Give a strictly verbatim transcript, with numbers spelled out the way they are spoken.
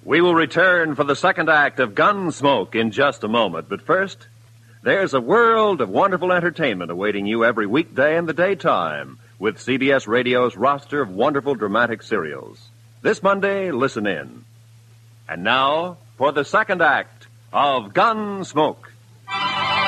We will return for the second act of Gunsmoke in just a moment. But first, there's a world of wonderful entertainment awaiting you every weekday in the daytime with C B S Radio's roster of wonderful dramatic serials. This Monday, listen in. And now, for the second act of Gunsmoke.